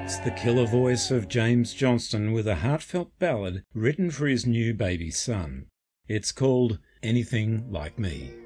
It's the killer voice of James Johnston with a heartfelt ballad written for his new baby son. It's called Anything Like Me.